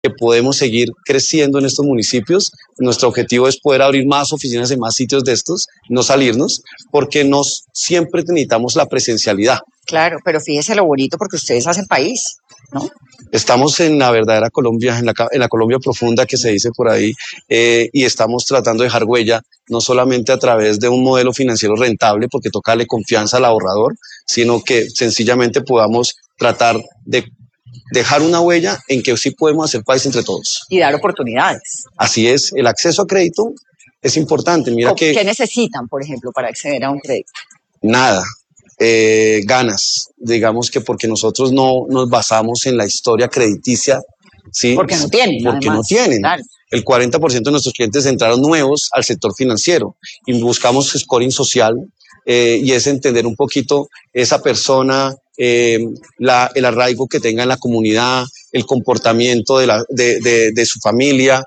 que podemos seguir creciendo en estos municipios. Nuestro objetivo es poder abrir más oficinas en más sitios de estos, no salirnos, porque siempre necesitamos la presencialidad. Claro, pero fíjese lo bonito porque ustedes hacen país, ¿no? Estamos en la verdadera Colombia, en la Colombia profunda que se dice por ahí, y estamos tratando de dejar huella, no solamente a través de un modelo financiero rentable, porque toca darle confianza al ahorrador, sino que sencillamente podamos tratar de dejar una huella en que sí podemos hacer país entre todos. Y dar oportunidades. Así es, el acceso a crédito es importante. Mira que ¿Qué necesitan, por ejemplo, para acceder a un crédito? Nada. Ganas, digamos que porque nosotros no nos basamos en la historia crediticia, ¿sí? Porque no tienen. Porque además, no tienen. Claro. El 40% de nuestros clientes entraron nuevos al sector financiero y buscamos scoring social, y es entender un poquito esa persona, el arraigo que tenga en la comunidad, el comportamiento de su familia,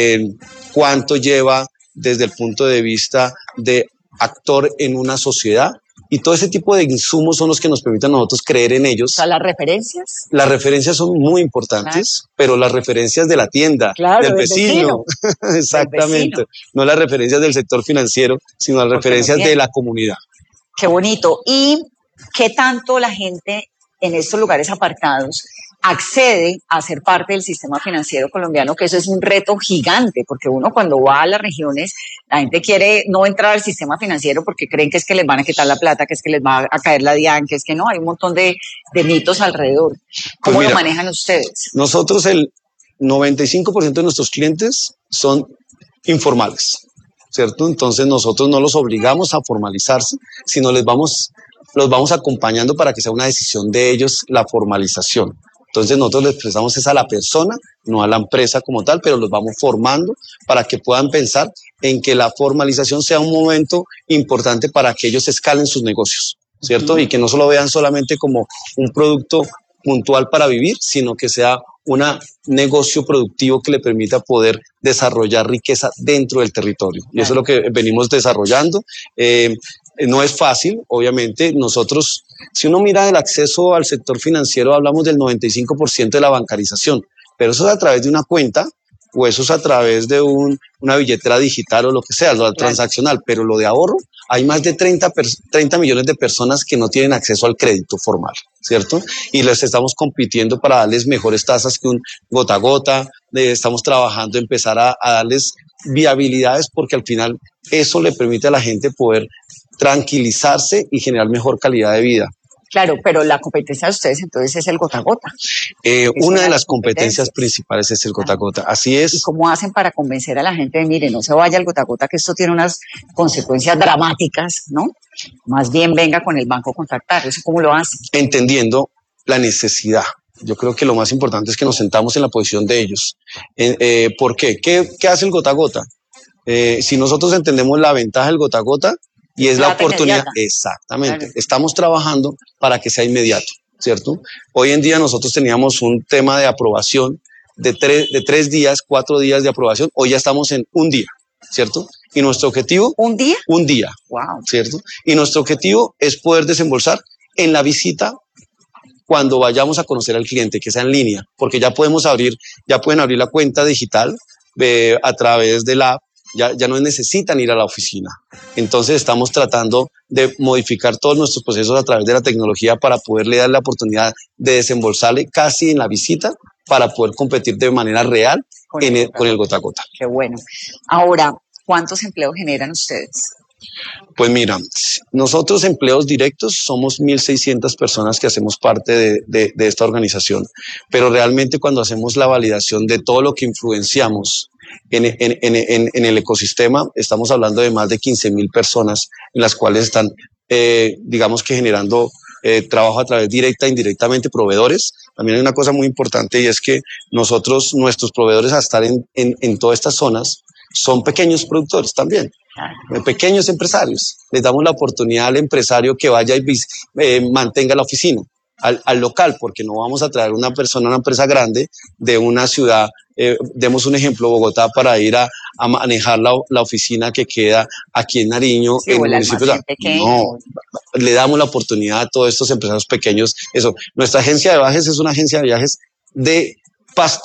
cuánto lleva desde el punto de vista de actor en una sociedad. Y todo ese tipo de insumos son los que nos permiten a nosotros creer en ellos. O sea, las referencias. Las referencias son muy importantes, claro, pero las referencias de la tienda, claro, del vecino. Exactamente. Vecino. No las referencias del sector financiero, sino las referencias de la comunidad. Qué bonito. ¿Y qué tanto la gente en estos lugares apartados accede a ser parte del sistema financiero colombiano? Que eso es un reto gigante, porque uno cuando va a las regiones, la gente quiere no entrar al sistema financiero porque creen que es que les van a quitar la plata, que es que les va a caer la DIAN, que es que no, hay un montón de mitos alrededor. ¿Cómo lo manejan ustedes? Nosotros el 95% de nuestros clientes son informales, ¿cierto? Entonces nosotros no los obligamos a formalizarse, sino los vamos acompañando para que sea una decisión de ellos la formalización. Entonces nosotros les prestamos es a la persona, no a la empresa como tal, pero los vamos formando para que puedan pensar en que la formalización sea un momento importante para que ellos escalen sus negocios, ¿cierto? Y que no solo vean solamente como un producto puntual para vivir, sino que sea un negocio productivo que le permita poder desarrollar riqueza dentro del territorio. Y eso es lo que venimos desarrollando. No es fácil, obviamente. Nosotros, si uno mira el acceso al sector financiero, hablamos del 95% de la bancarización, pero eso es a través de una cuenta o eso es a través de una billetera digital o lo que sea, lo transaccional, pero lo de ahorro, hay más de 30 millones de personas que no tienen acceso al crédito formal, ¿cierto? Y les estamos compitiendo para darles mejores tasas que un gota a gota, estamos trabajando en empezar a darles viabilidades porque al final eso le permite a la gente poder tranquilizarse y generar mejor calidad de vida. Claro, pero la competencia de ustedes entonces es el gota a gota. Una de las competencias principales es el gota a gota, así es. ¿Y cómo hacen para convencer a la gente de, mire, no se vaya al gota a gota, que esto tiene unas consecuencias dramáticas, ¿no? Más bien venga con el banco a contactar, ¿eso cómo lo hacen? Entendiendo la necesidad. Yo creo que lo más importante es que nos sentamos en la posición de ellos. ¿Por qué? ¿Qué hace el gota a gota? Si nosotros entendemos la ventaja del gota a gota, y es la oportunidad, inmediata. Exactamente, claro. Estamos trabajando para que sea inmediato, ¿cierto? Hoy en día nosotros teníamos un tema de aprobación de 3 días, 4 días de aprobación, hoy ya estamos en un día, ¿cierto? Y nuestro objetivo... ¿Un día? Un día, wow. ¿Cierto? Y nuestro objetivo es poder desembolsar en la visita cuando vayamos a conocer al cliente, que sea en línea, porque ya pueden abrir la cuenta digital a través de la app. Ya no necesitan ir a la oficina. Entonces estamos tratando de modificar todos nuestros procesos a través de la tecnología para poderle dar la oportunidad de desembolsarle casi en la visita para poder competir de manera real con el gota a gota. Qué bueno. Ahora, ¿cuántos empleos generan ustedes? Pues mira, nosotros empleos directos somos 1.600 personas que hacemos parte de esta organización, pero realmente cuando hacemos la validación de todo lo que influenciamos en el ecosistema, estamos hablando de más de 15.000 personas en las cuales están, digamos que generando trabajo a través directa e indirectamente, proveedores. También hay una cosa muy importante y es que nuestros proveedores a estar en todas estas zonas son pequeños productores también, pequeños empresarios. Les damos la oportunidad al empresario que vaya y mantenga la oficina. Al local, porque no vamos a traer una empresa grande de una ciudad, demos un ejemplo, Bogotá, para ir a manejar la oficina que queda aquí en Nariño, sí, en el municipio. No, le damos la oportunidad a todos estos empresarios pequeños. Eso, nuestra agencia de viajes es una agencia de viajes de Pasto,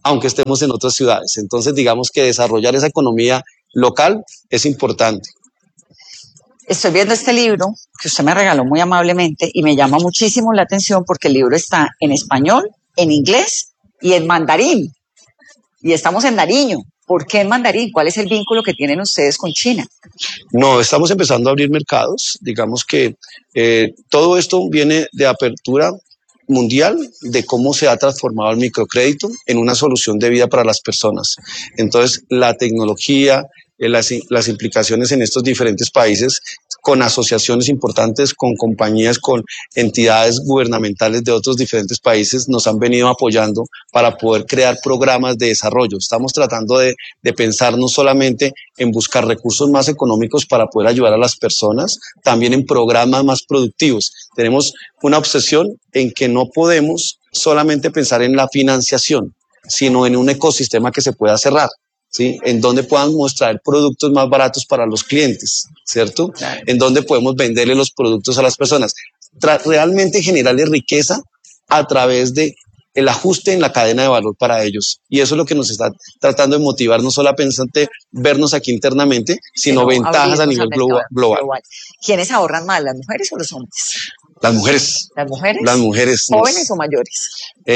aunque estemos en otras ciudades. Entonces, digamos que desarrollar esa economía local es importante. Estoy viendo este libro que usted me regaló muy amablemente y me llama muchísimo la atención porque el libro está en español, en inglés y en mandarín. Y estamos en Nariño. ¿Por qué en mandarín? ¿Cuál es el vínculo que tienen ustedes con China? No, estamos empezando a abrir mercados. Digamos que todo esto viene de apertura mundial de cómo se ha transformado el microcrédito en una solución de vida para las personas. Entonces, la tecnología, las implicaciones en estos diferentes países, con asociaciones importantes, con compañías, con entidades gubernamentales de otros diferentes países, nos han venido apoyando para poder crear programas de desarrollo. Estamos tratando de pensar no solamente en buscar recursos más económicos para poder ayudar a las personas, también en programas más productivos. Tenemos una obsesión en que no podemos solamente pensar en la financiación, sino en un ecosistema que se pueda cerrar, ¿sí? En donde puedan mostrar productos más baratos para los clientes, ¿cierto? Claro. En donde podemos venderle los productos a las personas. Realmente generarle riqueza a través de el ajuste en la cadena de valor para ellos. Y eso es lo que nos está tratando de motivar, no solo a pensar vernos aquí internamente, sino ventajas a nivel global. ¿Quiénes ahorran más, las mujeres o los hombres? Las mujeres. ¿Las mujeres? Las mujeres. ¿Jóvenes o mayores?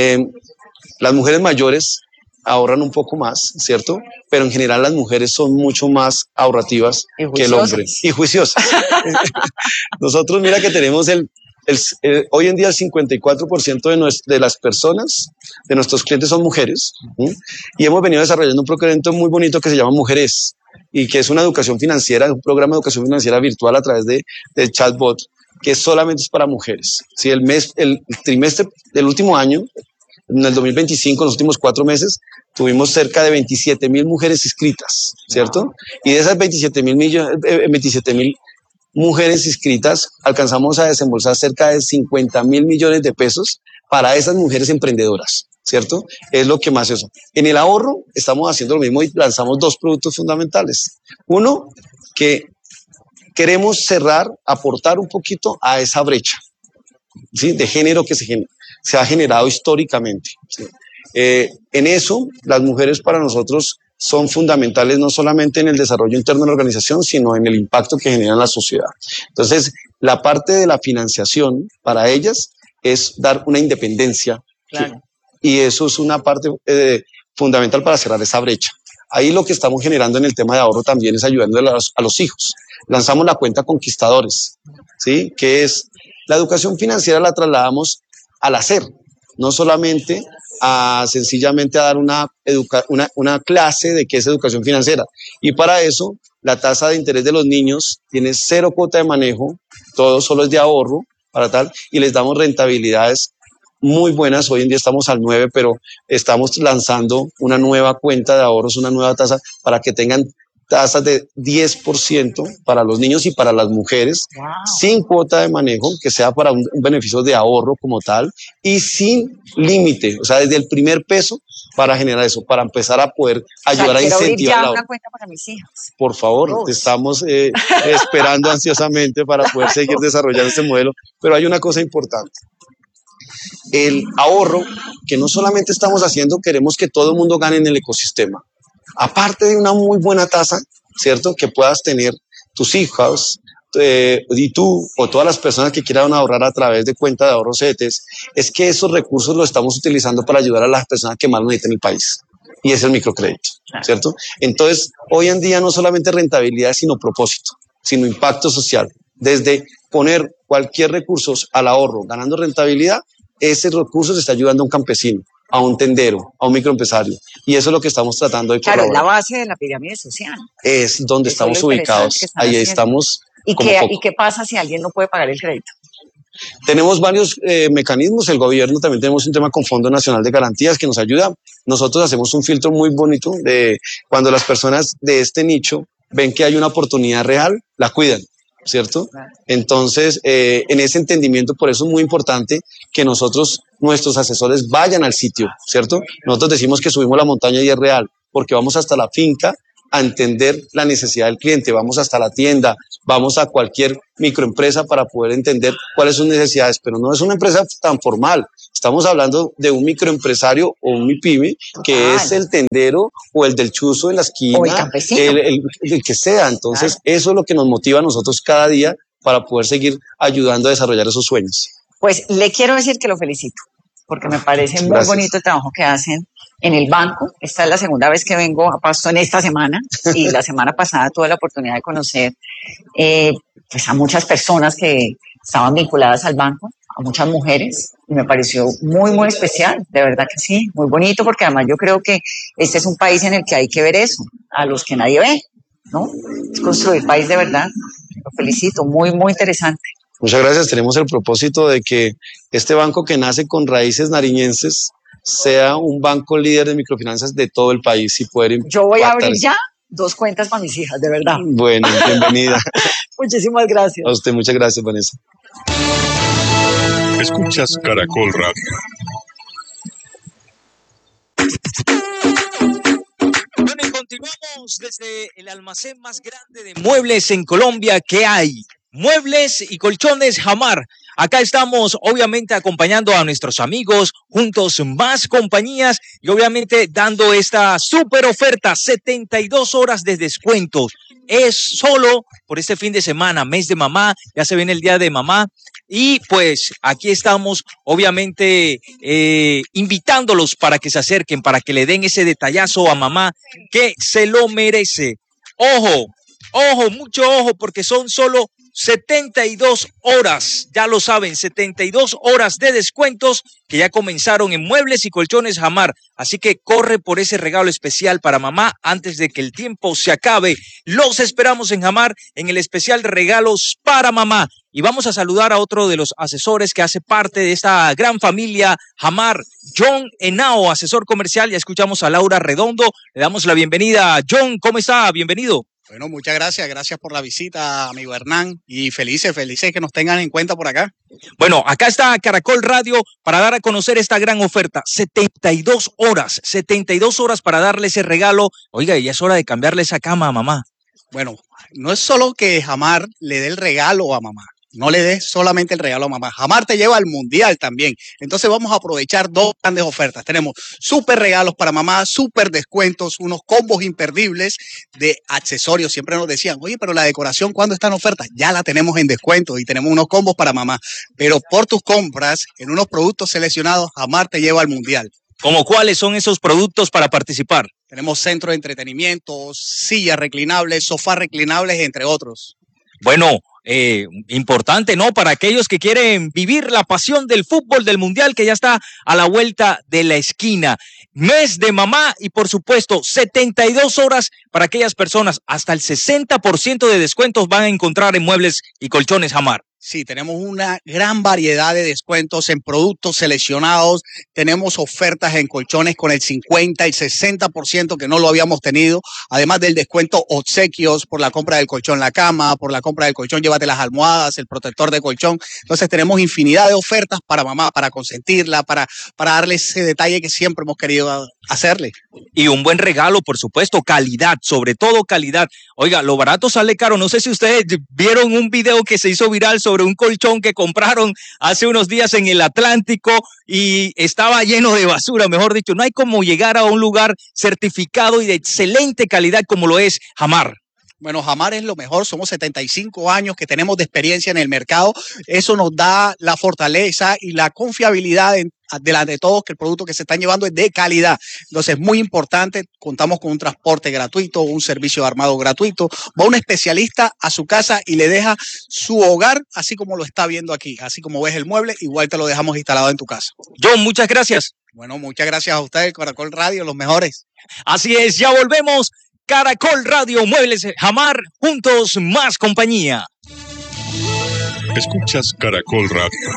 Las mujeres mayores ahorran un poco más, ¿cierto? Pero en general las mujeres son mucho más ahorrativas que el hombre. Y juiciosas. Nosotros, mira que tenemos hoy en día el 54% de las personas, de nuestros clientes son mujeres, y hemos venido desarrollando un procedimiento muy bonito que se llama Mujeres, y que es una educación financiera, un programa de educación financiera virtual a través del chatbot, que solamente es para mujeres. Si el trimestre del último año, en el 2025, en los últimos 4 meses, tuvimos cerca de 27,000 mujeres inscritas, ¿cierto? Y de esas 27,000 mujeres inscritas, alcanzamos a desembolsar cerca de 50,000 millones de pesos para esas mujeres emprendedoras, ¿cierto? Es lo que más eso. En el ahorro estamos haciendo lo mismo y lanzamos 2 productos fundamentales. Uno, que queremos aportar un poquito a esa brecha, ¿sí? De género que se ha generado históricamente, ¿sí? En eso, las mujeres para nosotros son fundamentales no solamente en el desarrollo interno de la organización, sino en el impacto que genera en la sociedad. Entonces, la parte de la financiación para ellas es dar una independencia, claro. Y eso es una parte fundamental para cerrar esa brecha. Ahí lo que estamos generando en el tema de ahorro también es ayudando a los hijos. Lanzamos la cuenta Conquistadores, ¿sí? Que es la educación financiera, la trasladamos al hacer, no solamente sencillamente a dar una clase de qué es educación financiera. Y para eso, la tasa de interés de los niños tiene 0 cuota de manejo, todo solo es de ahorro, para tal, y les damos rentabilidades muy buenas. Hoy en día estamos al 9, pero estamos lanzando una nueva cuenta de ahorros, una nueva tasa para que tengan tasas de 10% para los niños y para las mujeres, wow, sin cuota de manejo, que sea para un beneficio de ahorro como tal y sin límite, o sea, desde el primer peso para generar eso, para empezar a poder ayudar a incentivar ya una cuenta para mis hijas. Por favor, te estamos esperando ansiosamente para poder seguir desarrollando este modelo, pero hay una cosa importante. El ahorro, que no solamente estamos haciendo, queremos que todo el mundo gane en el ecosistema. Aparte de una muy buena tasa, ¿cierto? Que puedas tener tus hijos y tú o todas las personas que quieran ahorrar a través de cuenta de ahorros CETES, es que esos recursos los estamos utilizando para ayudar a las personas que más lo necesitan en el país. Y es el microcrédito, ¿cierto? Entonces, hoy en día no solamente rentabilidad, sino propósito, sino impacto social. Desde poner cualquier recurso al ahorro ganando rentabilidad, ese recurso se está ayudando a un campesino, a un tendero, a un microempresario. Y eso es lo que estamos tratando de colaborar. Claro, es la base de la pirámide social. Es donde estamos ubicados. Ahí estamos. ¿Y qué pasa si alguien no puede pagar el crédito? Tenemos varios mecanismos. El gobierno también tenemos un tema con Fondo Nacional de Garantías que nos ayuda. Nosotros hacemos un filtro muy bonito de cuando las personas de este nicho ven que hay una oportunidad real, la cuidan, ¿cierto? Entonces, en ese entendimiento, por eso es muy importante que nuestros asesores vayan al sitio, ¿cierto? Nosotros decimos que subimos la montaña y es real, porque vamos hasta la finca a entender la necesidad del cliente. Vamos hasta la tienda, vamos a cualquier microempresa para poder entender cuáles son sus necesidades, pero no es una empresa tan formal. Estamos hablando de un microempresario o un MIPYME que es el tendero o el del chuzo en la esquina, o el campesino, el que sea. Entonces, eso es lo que nos motiva a nosotros cada día para poder seguir ayudando a desarrollar esos sueños. Pues le quiero decir que lo felicito, porque me parece muy bonito el trabajo que hacen en el banco. Esta es la segunda vez que vengo a Pasto en esta semana, y la semana pasada tuve la oportunidad de conocer pues a muchas personas que estaban vinculadas al banco, a muchas mujeres, y me pareció muy, muy especial, de verdad que sí, muy bonito, porque además yo creo que este es un país en el que hay que ver eso, a los que nadie ve, ¿no? Es construir país de verdad. Lo felicito, muy, muy interesante. Muchas gracias. Tenemos el propósito de que este banco, que nace con raíces nariñenses, sea un banco líder de microfinanzas de todo el país y poder. Yo voy a abrir ya 2 cuentas para mis hijas, de verdad. Bueno, bienvenida. Muchísimas gracias. A usted, muchas gracias, Vanessa. Escuchas Caracol Radio. Bueno, y continuamos desde el almacén más grande de muebles en Colombia que hay. Muebles y colchones Hamar. Acá estamos obviamente acompañando a nuestros amigos, juntos más compañías, y obviamente dando esta súper oferta, 72 horas de descuentos. Es solo por este fin de semana, mes de mamá, ya se viene el día de mamá. Y pues aquí estamos obviamente invitándolos para que se acerquen, para que le den ese detallazo a mamá que se lo merece. Ojo, ojo, mucho ojo, porque son solo 72 horas, ya lo saben, 72 horas de descuentos que ya comenzaron en Muebles y Colchones Hamar. Así que corre por ese regalo especial para mamá antes de que el tiempo se acabe. Los esperamos en Hamar en el especial de regalos para mamá. Y vamos a saludar a otro de los asesores que hace parte de esta gran familia Hamar, John Henao, asesor comercial. Ya escuchamos a Laura Redondo. Le damos la bienvenida. John, ¿cómo está? Bienvenido. Bueno, muchas gracias. Gracias por la visita, amigo Hernán. Y felices que nos tengan en cuenta por acá. Bueno, acá está Caracol Radio para dar a conocer esta gran oferta. 72 horas para darle ese regalo. Oiga, ya es hora de cambiarle esa cama a mamá. Bueno, no es solo que Hamar le dé el regalo a mamá. No le des solamente el regalo a mamá. Hamar te lleva al mundial también. Entonces vamos a aprovechar 2 grandes ofertas. Tenemos súper regalos para mamá, súper descuentos, unos combos imperdibles de accesorios. Siempre nos decían, oye, pero la decoración, ¿cuándo está en oferta? Ya la tenemos en descuento y tenemos unos combos para mamá. Pero por tus compras en unos productos seleccionados, Hamar te lleva al mundial. ¿Cómo cuáles son esos productos para participar? Tenemos centro de entretenimiento, sillas reclinables, sofás reclinables, entre otros. Bueno, importante, ¿no? Para aquellos que quieren vivir la pasión del fútbol, del mundial, que ya está a la vuelta de la esquina. Mes de mamá y, por supuesto, 72 horas para aquellas personas. Hasta el 60% de descuentos van a encontrar en Muebles y Colchones Hamar. Sí, tenemos una gran variedad de descuentos en productos seleccionados. Tenemos ofertas en colchones con el 50 y 60% que no lo habíamos tenido. Además del descuento obsequios por la compra del colchón la cama, por la compra del colchón llévate las almohadas, el protector de colchón. Entonces tenemos infinidad de ofertas para mamá, para consentirla, para darle ese detalle que siempre hemos querido hacerle. Y un buen regalo, por supuesto, calidad, sobre todo calidad. Oiga, lo barato sale caro. No sé si ustedes vieron un video que se hizo viral sobre un colchón que compraron hace unos días en el Atlántico y estaba lleno de basura, mejor dicho. No hay como llegar a un lugar certificado y de excelente calidad como lo es Hamar. Bueno, Hamar es lo mejor, somos 75 años que tenemos de experiencia en el mercado, eso nos da la fortaleza y la confiabilidad delante de todos que el producto que se están llevando es de calidad. Entonces, muy importante, contamos con un transporte gratuito, un servicio de armado gratuito, va un especialista a su casa y le deja su hogar así como lo está viendo aquí, así como ves el mueble, igual te lo dejamos instalado en tu casa. John, muchas gracias. Bueno, muchas gracias a ustedes, Caracol Radio, los mejores. Así es, ya volvemos. Caracol Radio, Muebles Hamar, juntos más compañía. Escuchas Caracol Radio.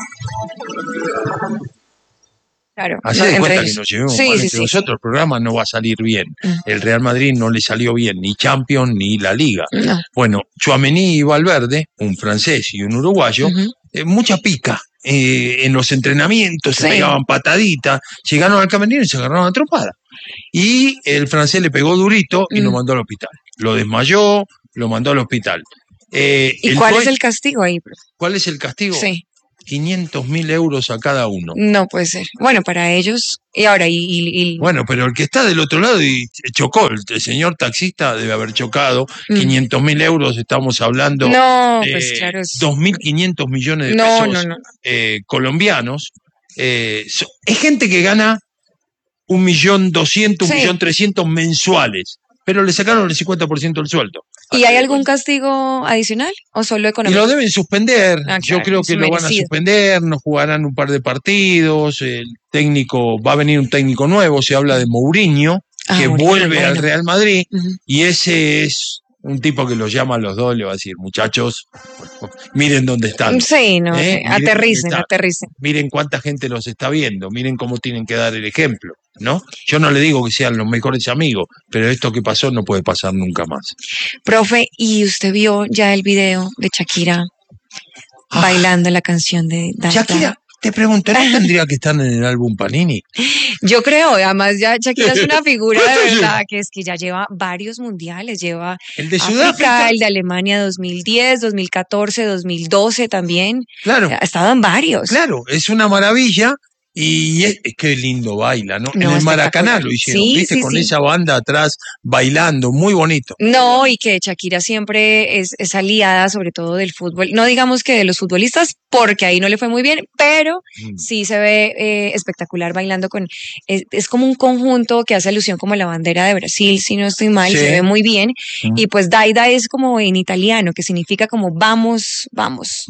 Claro. Así de cuenta que nos llevemos mal entre nosotros, el programa no va a salir bien. El Real Madrid no le salió bien ni Champions ni la Liga. No. Bueno, Tchouaméni y Valverde, un francés y un uruguayo, mucha pica. En los entrenamientos se pegaban pataditas, llegaron al camerino y se agarraron a tropada. Y el francés le pegó durito y lo mandó al hospital. Lo desmayó, lo mandó al hospital. ¿Y cuál es el castigo ahí? ¿Cuál es el castigo? Sí. 500.000 euros a cada uno. No puede ser. Bueno, para ellos. Y ahora, Bueno, pero el que está del otro lado y chocó, el señor taxista debe haber chocado. 500.000 euros, estamos hablando. No, pues claro. 2.500 millones de pesos colombianos. Es gente que gana 1.200.000, 1.300.000 mensuales, pero le sacaron el 50% del sueldo. ¿Y hay algún castigo adicional o solo económico? Y lo deben suspender. Claro, yo creo que lo van a suspender, no jugarán un par de partidos. El técnico, va a venir un técnico nuevo, se habla de Mourinho, que vuelve al Real Madrid, y ese es un tipo que los llama a los dos, le va a decir, muchachos, miren dónde están. Sí, no, aterricen. Miren cuánta gente los está viendo, miren cómo tienen que dar el ejemplo, ¿no? Yo no le digo que sean los mejores amigos, pero esto que pasó no puede pasar nunca más. Profe, ¿y usted vio ya el video de Shakira bailando la canción de Dada? Shakira, te pregunto, ¿no tendría que estar en el álbum Panini? Yo creo, además ya Shakira es una figura de verdad, que es que ya lleva varios mundiales, lleva el de Sudáfrica, el de Alemania 2010, 2014, 2012 también. Claro. Ha estado en varios. Claro, es una maravilla. Y es que lindo baila, ¿no? En el Maracaná lo hicieron, ¿viste? Con esa banda atrás bailando, muy bonito. No, y que Shakira siempre es aliada, sobre todo del fútbol. No digamos que de los futbolistas, porque ahí no le fue muy bien, pero sí se ve espectacular bailando con... Es como un conjunto que hace alusión como a la bandera de Brasil, si no estoy mal, se ve muy bien. Y pues Daida es como en italiano, que significa como vamos. Vamos.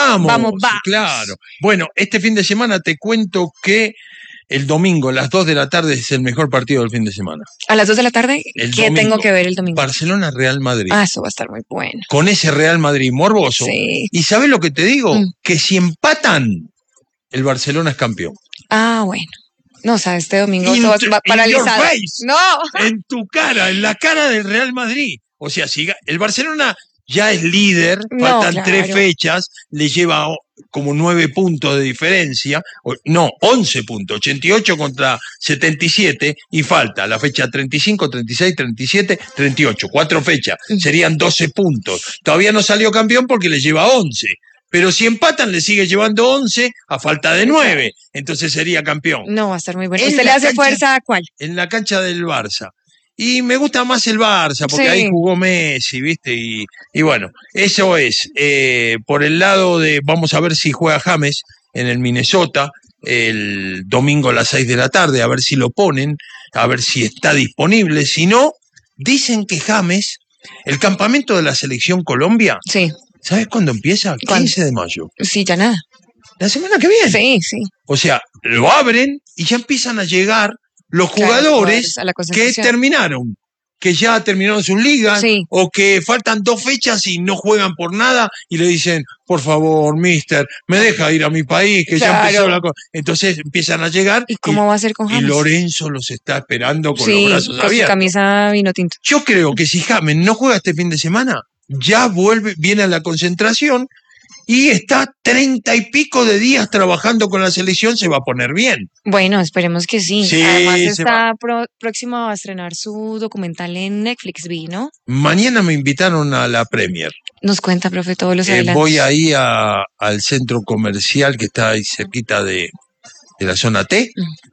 Claro. Bueno, este fin de semana te cuento que el domingo a las 2 de la tarde es el mejor partido del fin de semana. ¿A las 2 de la tarde? ¿Qué tengo que ver el domingo? Barcelona-Real Madrid. Eso va a estar muy bueno. Con ese Real Madrid morboso. Sí. ¿Y sabes lo que te digo? Que si empatan, el Barcelona es campeón. Bueno. No, o sea, este domingo todo va paralizado. No. En tu cara, en la cara del Real Madrid. O sea, si el Barcelona ya es líder, faltan 3 fechas, le lleva como 9 puntos de diferencia, 11 puntos, 88 contra 77, y falta la fecha 35, 36, 37, 38, 4 fechas, serían 12 puntos. Todavía no salió campeón porque le lleva 11. Pero si empatan, le sigue llevando 11 a falta de 9. Entonces sería campeón. No, va a estar muy bueno. ¿Usted le hace fuerza a cuál? En la cancha del Barça. Y me gusta más el Barça, porque ahí jugó Messi, ¿viste? Y bueno, eso es. Por el lado de, vamos a ver si juega James en el Minnesota el domingo a las 6 de la tarde, a ver si lo ponen, a ver si está disponible. Si no, dicen que James, el campamento de la Selección Colombia, ¿sabes cuándo empieza? 15 de mayo. Sí, ya nada. La semana que viene. Sí. O sea, lo abren y ya empiezan a llegar los jugadores que terminaron, que ya terminaron sus ligas, o que faltan 2 fechas y no juegan por nada, y le dicen, por favor, mister, me deja ir a mi país, que ya empezó la cosa. Entonces empiezan a llegar. ¿Y cómo va a ser con James? Y Lorenzo los está esperando con los brazos abiertos. Con su camisa vino tinto. Yo creo que si James no juega este fin de semana, ya viene a la concentración, y está 30 y pico de días trabajando con la selección, se va a poner bien. Bueno, esperemos que sí. Además está próximo a estrenar su documental en Netflix, ¿no? Mañana me invitaron a la Premier. Nos cuenta, profe, todos los adelantos. Voy ahí al centro comercial que está ahí cerquita de la zona T.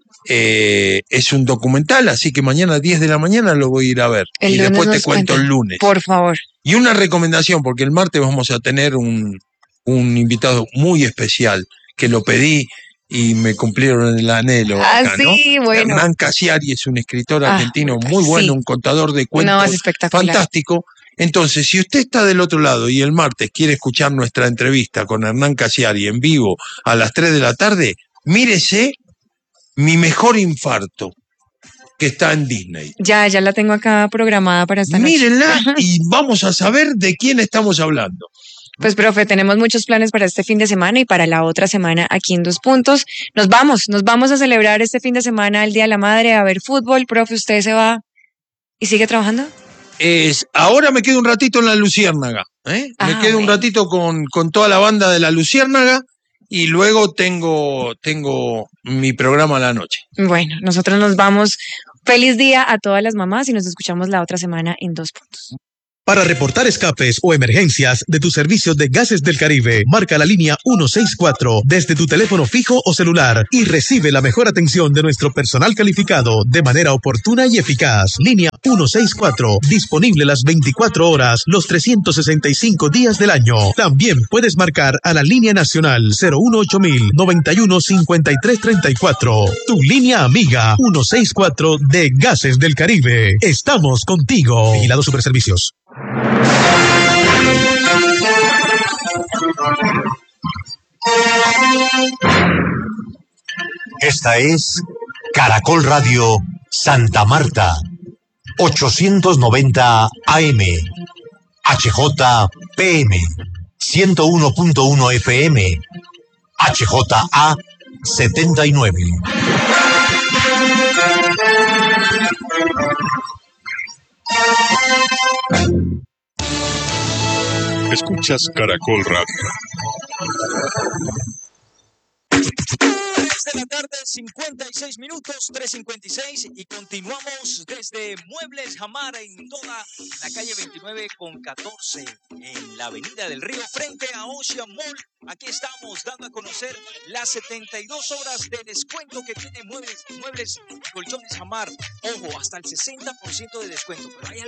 Es un documental, así que mañana a 10 de la mañana lo voy a ir a ver. Y después te cuento el lunes. Por favor. Y una recomendación, porque el martes vamos a tener un invitado muy especial, que lo pedí y me cumplieron el anhelo. Acá, ¿no? Bueno. Hernán Casiari es un escritor argentino muy bueno, un contador de cuentos fantástico. Entonces, si usted está del otro lado y el martes quiere escuchar nuestra entrevista con Hernán Casiari en vivo a las 3 de la tarde, mírese Mi Mejor Infarto, que está en Disney. Ya la tengo acá programada para esta noche. Mírenla y vamos a saber de quién estamos hablando. Pues, profe, tenemos muchos planes para este fin de semana y para la otra semana aquí en 2 Puntos. Nos vamos a celebrar este fin de semana el Día de la Madre, a ver fútbol. Profe, ¿usted se va y sigue trabajando? Ahora me quedo un ratito en la Luciérnaga. Me quedo un ratito con toda la banda de la Luciérnaga y luego tengo mi programa a la noche. Bueno, nosotros nos vamos Feliz día a todas las mamás y nos escuchamos la otra semana en 2 Puntos. Para reportar escapes o emergencias de tu servicio de Gases del Caribe, marca la línea 164 desde tu teléfono fijo o celular y recibe la mejor atención de nuestro personal calificado de manera oportuna y eficaz. Línea 164, disponible las 24 horas, los 365 días del año. También puedes marcar a la línea nacional 018000 91 53 34. Tu línea amiga 164 de Gases del Caribe. Estamos contigo. Vigilado Superservicios. Esta es Caracol Radio Santa Marta, 890 AM, HJPM, 101.1 FM, HJA 79. Escuchas Caracol Radio. 3 de la tarde, 56 minutos, 3:56, y continuamos desde Muebles Jamar en toda la calle 29 con 14 en la Avenida del Río frente a Ocean Mall. Aquí estamos dando a conocer las 72 horas de descuento que tiene Muebles y Colchones Jamar. Ojo, hasta el 60% de descuento, pero hay algo